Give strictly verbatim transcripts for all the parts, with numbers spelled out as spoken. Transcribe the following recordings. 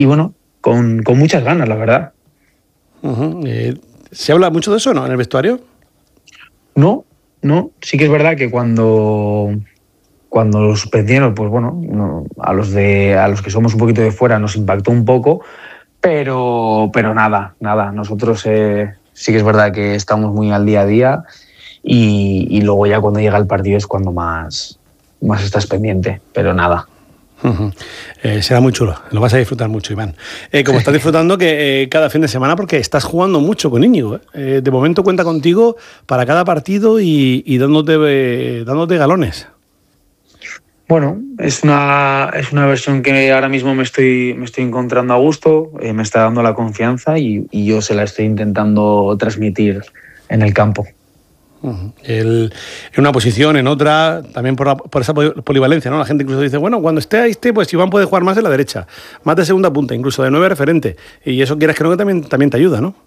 y bueno, con, con muchas ganas, la verdad. Uh-huh. Eh, ¿Se habla mucho de eso, no, en el vestuario? No, no, sí que es verdad que cuando, cuando lo suspendieron, pues bueno, no, a, los de, a los que somos un poquito de fuera nos impactó un poco, pero, pero nada, nada. Nosotros eh, sí que es verdad que estamos muy al día a día y, y luego ya cuando llega el partido es cuando más, más estás pendiente, pero nada. Uh-huh. Eh, será muy chulo, lo vas a disfrutar mucho, Iván. Eh, como estás disfrutando que eh, cada fin de semana, porque estás jugando mucho con Íñigo. ¿eh? Eh, de momento cuenta contigo para cada partido y, y dándote, eh, dándote galones. Bueno, es una, es una versión que ahora mismo me estoy, me estoy encontrando a gusto, eh, me está dando la confianza y, y yo se la estoy intentando transmitir en el campo. Uh-huh. El, en una posición, en otra, también por, la, por esa polivalencia, ¿no? La gente incluso dice, bueno, cuando esté a este, pues Iván puede jugar más en la derecha, más de segunda punta, incluso de nueve referente. Y eso quieras que no, que también, también te ayuda, ¿no?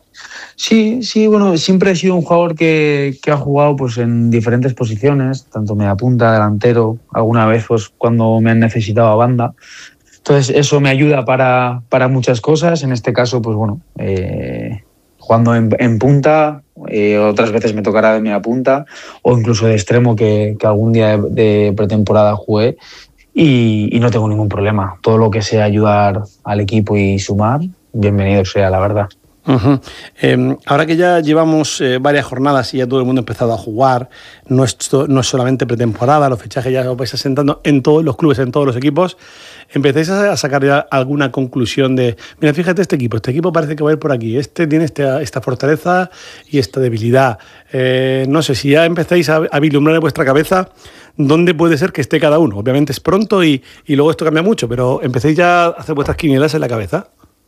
Sí, sí, bueno, siempre he sido un jugador que, que ha jugado pues, en diferentes posiciones, tanto media punta, delantero, alguna vez pues, cuando me han necesitado a banda. Entonces eso me ayuda para, para muchas cosas. En este caso, pues bueno, eh, jugando en, en punta, eh, otras veces me tocará de media punta o incluso de extremo que, que algún día de, de pretemporada jugué y, y no tengo ningún problema. Todo lo que sea ayudar al equipo y sumar, bienvenido sea, la verdad. Uh-huh. Eh, ahora que ya llevamos eh, varias jornadas y ya todo el mundo ha empezado a jugar, no es, no es solamente pretemporada, los fichajes ya os vais asentando en todos los clubes, en todos los equipos, empezáis a sacar ya alguna conclusión de, mira, fíjate este equipo, este equipo parece que va a ir por aquí, este tiene esta, esta fortaleza y esta debilidad. Eh, no sé, si ya empezáis a, a vislumbrar en vuestra cabeza dónde puede ser que esté cada uno. Obviamente es pronto y, y luego esto cambia mucho, pero empecéis ya a hacer vuestras quinielas en la cabeza.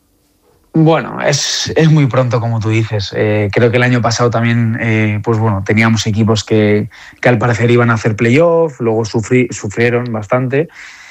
Bueno, es, es muy pronto, como tú dices. Eh, creo que el año pasado también, eh, pues bueno, teníamos equipos que, que al parecer iban a hacer playoff, luego sufrí, sufrieron bastante.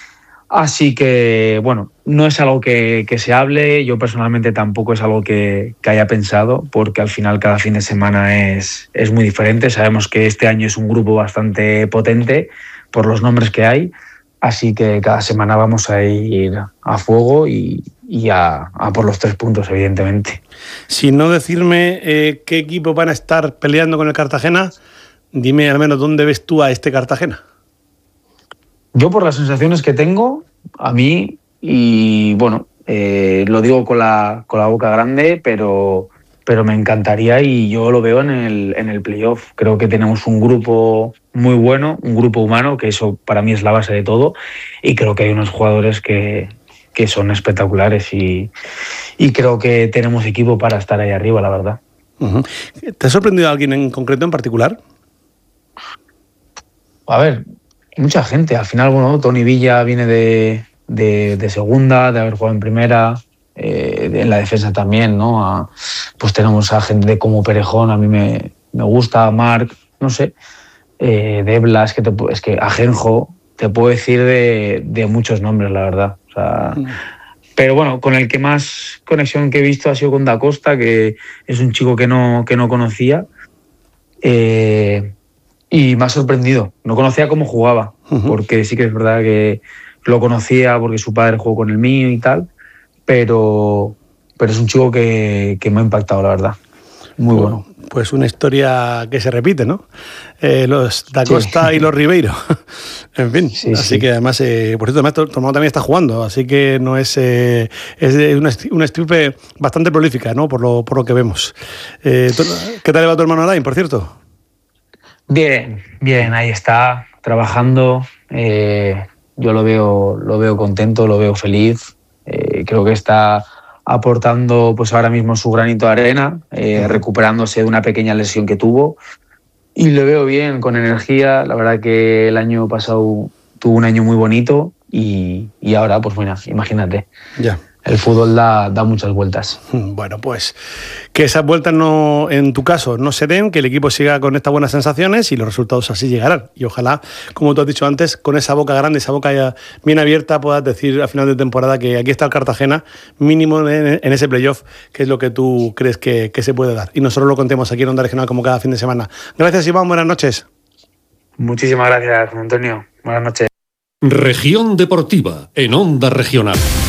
Así que, bueno, no es algo que, que se hable, yo personalmente tampoco es algo que, que haya pensado, porque al final cada fin de semana es, es muy diferente. Sabemos que este año es un grupo bastante potente por los nombres que hay, así que cada semana vamos a ir a fuego y, y a, a por los tres puntos, evidentemente. Sin no decirme eh, qué equipo van a estar peleando con el Cartagena, dime al menos dónde ves tú a este Cartagena. Yo por las sensaciones que tengo, a mí, y bueno, eh, lo digo con la, con la boca grande, pero, pero me encantaría y yo lo veo en el, en el playoff. Creo que tenemos un grupo muy bueno, un grupo humano, que eso para mí es la base de todo, y creo que hay unos jugadores que, que son espectaculares y, y creo que tenemos equipo para estar ahí arriba, la verdad. Uh-huh. ¿Te ha sorprendido a alguien en concreto, en particular? A ver, mucha gente. Al final, bueno, Toni Villa viene de, de, de segunda, de haber jugado en primera, eh, en la defensa también, ¿no? A, pues tenemos a gente como Perejón, a mí me, me gusta, Marc, no sé, eh, Debla, es que, te, es que Ajenjo, te puedo decir de, de muchos nombres, la verdad. O sea, mm. Pero bueno, con el que más conexión que he visto ha sido con Da Costa, que es un chico que no, que no conocía. Eh, Y me ha sorprendido. No conocía cómo jugaba, uh-huh. porque sí que es verdad que lo conocía porque su padre jugó con el mío y tal, pero, pero es un chico que, que me ha impactado, la verdad. Muy bueno. Pues una historia que se repite, ¿no? Eh, los Da Costa sí. y los Ribeiro. En fin, sí, así sí. que además, eh, por cierto, además tu hermano también está jugando, así que no es, eh, es una, una estirpe bastante prolífica, ¿no? Por lo, por lo que vemos. Eh, ¿Qué tal le va a tu hermano Alain, por cierto? Bien, bien, ahí está, trabajando. Eh, yo lo veo, lo veo contento, lo veo feliz. Eh, creo que está aportando pues ahora mismo su granito de arena, eh, recuperándose de una pequeña lesión que tuvo. Y lo veo bien, con energía. La verdad que el año pasado tuvo un año muy bonito y, y ahora, pues bueno, imagínate. Ya. El fútbol da, da muchas vueltas. Bueno, pues que esas vueltas no, en tu caso, no se den, que el equipo siga con estas buenas sensaciones y los resultados así llegarán. Y ojalá, como tú has dicho antes, con esa boca grande, esa boca ya bien abierta, puedas decir a final de temporada que aquí está el Cartagena, mínimo en, en ese playoff, que es lo que tú crees que, que se puede dar. Y nosotros lo contemos aquí en Onda Regional como cada fin de semana. Gracias, Iván, buenas noches. Muchísimas gracias, Antonio. Buenas noches. Región Deportiva, en Onda Regional.